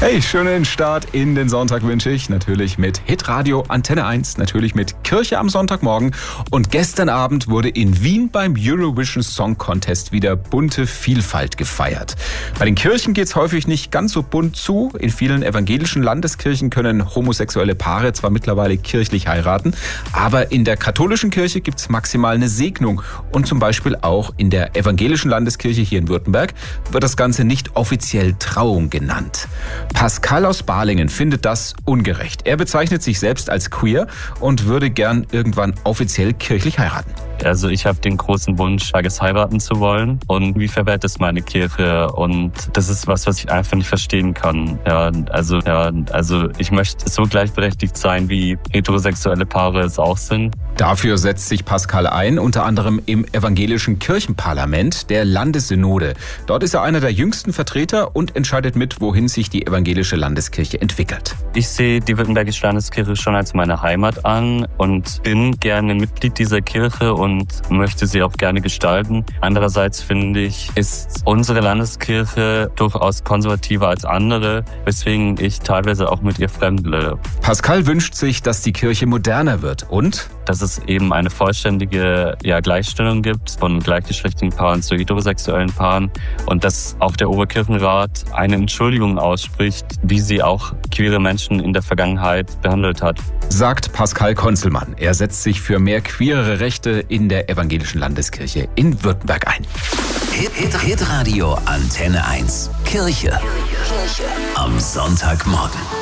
Hey, schönen Start in den Sonntag wünsche ich. Natürlich mit Hitradio Antenne 1, natürlich mit Kirche am Sonntagmorgen. Und gestern Abend wurde in Wien beim Eurovision Song Contest wieder bunte Vielfalt gefeiert. Bei den Kirchen geht's häufig nicht ganz so bunt zu. In vielen evangelischen Landeskirchen können homosexuelle Paare zwar mittlerweile kirchlich heiraten, aber in der katholischen Kirche gibt's maximal eine Segnung. Und zum Beispiel auch in der evangelischen Landeskirche hier in Württemberg wird das Ganze nicht offiziell Trauung genannt. Pascal aus Balingen findet das ungerecht. Er bezeichnet sich selbst als queer und würde gern irgendwann offiziell kirchlich heiraten. Also ich habe den großen Wunsch, Tages heiraten zu wollen. Und wie verwehrt es meine Kirche? Und das ist was ich einfach nicht verstehen kann. Also ich möchte so gleichberechtigt sein, wie heterosexuelle Paare es auch sind. Dafür setzt sich Pascal ein, unter anderem im evangelischen Kirchenparlament der Landessynode. Dort ist er einer der jüngsten Vertreter und entscheidet mit, wohin sich die evangelische Landeskirche entwickelt. Ich sehe die württembergische Landeskirche schon als meine Heimat an und bin gerne Mitglied dieser Kirche und möchte sie auch gerne gestalten. Andererseits finde ich, ist unsere Landeskirche durchaus konservativer als andere, weswegen ich teilweise auch mit ihr fremdle. Pascal wünscht sich, dass die Kirche moderner wird und dass es eben eine vollständige Gleichstellung gibt von gleichgeschlechtlichen Paaren zu heterosexuellen Paaren und dass auch der Oberkirchenrat eine Entschuldigung ausspricht, wie sie auch queere Menschen in der Vergangenheit behandelt hat. Sagt Pascal Konzelmann. Er setzt sich für mehr queere Rechte in der evangelischen Landeskirche in Württemberg ein. Hitradio Antenne 1. Kirche am Sonntagmorgen.